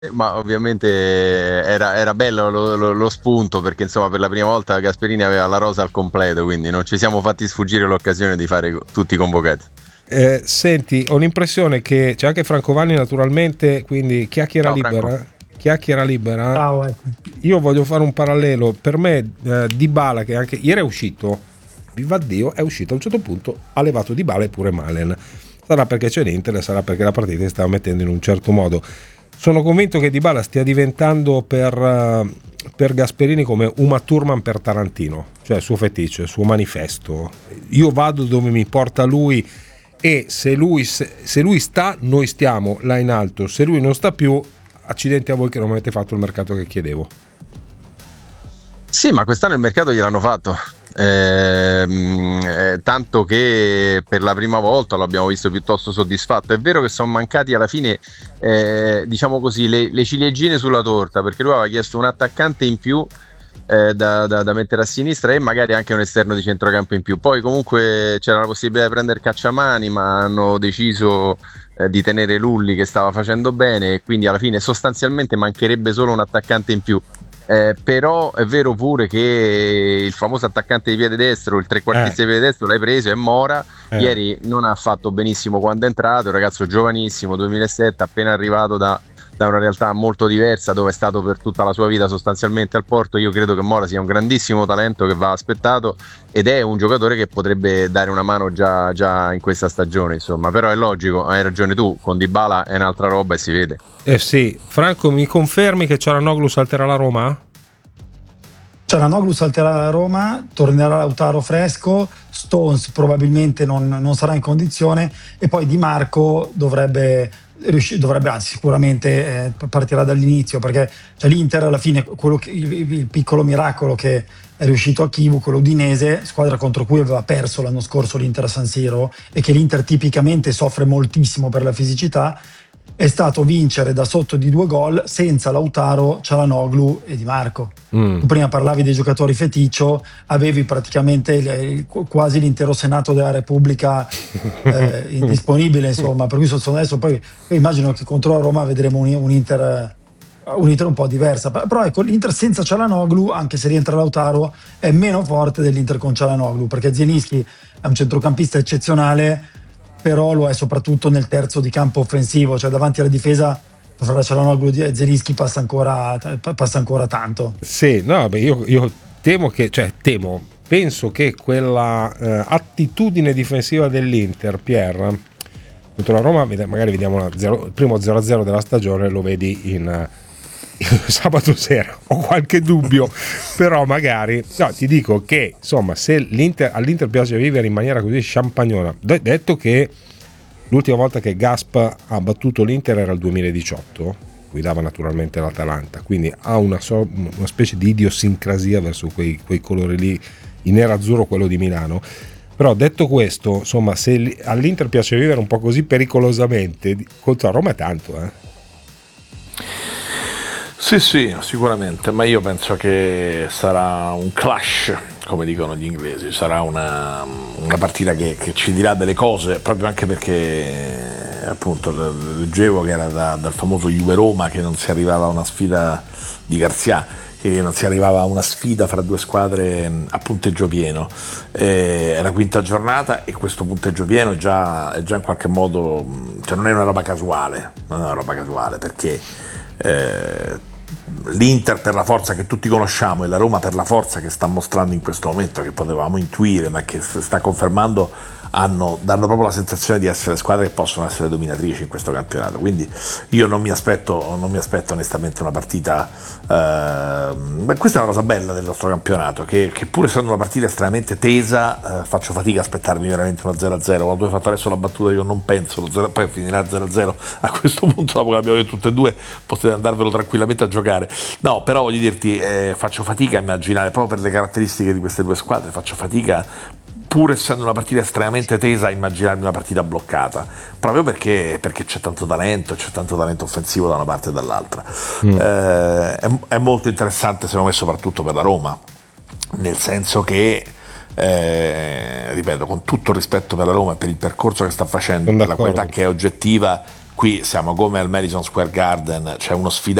Ma ovviamente era bello lo spunto perché insomma per la prima volta Gasperini aveva la rosa al completo, quindi non ci siamo fatti sfuggire l'occasione di fare tutti convocati. Senti, ho l'impressione che c'è anche Franco Vanni naturalmente, quindi chiacchiera Ciao Franco. libera. Chiacchiera libera. Ciao, ecco. Io voglio fare un parallelo. Per me, Dybala, che anche ieri è uscito, viva Dio, è uscito a un certo punto, ha levato Dybala e pure Malen. Sarà perché c'è l'Inter, sarà perché la partita si stava mettendo in un certo modo. Sono convinto che Dybala stia diventando per Gasperini come Uma Thurman per Tarantino, cioè il suo feticcio, il suo manifesto. Io vado dove mi porta lui e se lui sta, noi stiamo là in alto. Se lui non sta più, accidenti a voi che non avete fatto il mercato che chiedevo. Sì, ma quest'anno il mercato gliel'hanno fatto. Tanto che per la prima volta lo abbiamo visto piuttosto soddisfatto. È vero che sono mancati alla fine, diciamo così, le ciliegine sulla torta, perché lui aveva chiesto un attaccante in più da mettere a sinistra e magari anche un esterno di centrocampo in più. Poi comunque c'era la possibilità di prendere Cacciamani, ma hanno deciso di tenere Lulli che stava facendo bene e quindi alla fine sostanzialmente mancherebbe solo un attaccante in più. Però è vero pure che il famoso attaccante di piede destro, il Eh, trequartista di piede destro, l'hai preso, è Mora. eh. Ieri non ha fatto benissimo quando è entrato, un ragazzo giovanissimo, 2007, appena arrivato da una realtà molto diversa dove è stato per tutta la sua vita sostanzialmente al Porto. Io credo che Mora sia un grandissimo talento che va aspettato ed è un giocatore che potrebbe dare una mano già in questa stagione, insomma. Però è logico, hai ragione tu, con Dybala è un'altra roba e si vede. Eh sì, Franco, mi confermi che Cialanoglu salterà la Roma? Cialanoglu salterà la Roma, tornerà Lautaro fresco, Stones probabilmente non sarà in condizione e poi Di Marco dovrebbe anzi sicuramente partirà dall'inizio perché cioè, l'Inter alla fine il piccolo miracolo che è riuscito a Chivu, quello udinese, squadra contro cui aveva perso l'anno scorso l'Inter a San Siro e che l'Inter tipicamente soffre moltissimo per la fisicità, è stato vincere da sotto di 2 gol senza Lautaro, Cialanoglu e Di Marco. Mm. Tu prima parlavi dei giocatori feticcio, avevi praticamente quasi l'intero Senato della Repubblica indisponibile, insomma, per cui adesso poi immagino che contro la Roma vedremo un Inter un po' diversa, però ecco l'Inter senza Cialanoglu, anche se rientra Lautaro, è meno forte dell'Inter con Cialanoglu, perché Zielinski è un centrocampista eccezionale, però lo è soprattutto nel terzo di campo offensivo, cioè davanti alla difesa fra Cialanoglu e Zielinski passa ancora tanto. Sì, no, beh, io temo penso che quella attitudine difensiva dell'Inter, Pierre, contro la Roma, magari vediamo il primo 0-0 della stagione, lo vedi sabato sera, ho qualche dubbio, però magari, no, ti dico che, insomma, se all'Inter piace vivere in maniera così champagnola, detto che l'ultima volta che Gasp ha battuto l'Inter era il 2018, guidava naturalmente l'Atalanta, quindi ha una specie di idiosincrasia verso quei colori lì, il nero-azzurro, quello di Milano. Però detto questo, insomma, se all'Inter piace vivere un po' così pericolosamente, contro la Roma è tanto, eh? Sì, sì, sicuramente, ma io penso che sarà un clash, come dicono gli inglesi, sarà una partita che ci dirà delle cose, proprio anche perché appunto leggevo che era dal famoso Juve Roma che non si arrivava a una sfida di Garzia, che non si arrivava a una sfida fra due squadre a punteggio pieno. È la quinta giornata e questo punteggio pieno è già in qualche modo, cioè non è una roba casuale, non è una roba casuale perché l'Inter per la forza che tutti conosciamo e la Roma per la forza che sta mostrando in questo momento, che potevamo intuire ma che sta confermando, danno proprio la sensazione di essere squadre che possono essere dominatrici in questo campionato. Quindi io non mi aspetto onestamente una partita, questa è una cosa bella del nostro campionato, che pur essendo una partita estremamente tesa, faccio fatica a aspettarmi veramente una 0-0. Quando hai fatto adesso la battuta io non penso lo 0, poi finirà 0-0 a questo punto, dopo che abbiamo detto tutte e due potete andarvelo tranquillamente a giocare. No, però voglio dirti, faccio fatica a immaginare, proprio per le caratteristiche di queste due squadre, faccio fatica, pur essendo una partita estremamente tesa, a immaginarmi una partita bloccata, proprio perché c'è tanto talento offensivo da una parte e dall'altra. È molto interessante secondo me soprattutto per la Roma, nel senso che ripeto, con tutto il rispetto per la Roma e per il percorso che sta facendo, Sono per la qualità d'accordo. che è oggettiva, qui siamo come al Madison Square Garden, c'è uno sfidato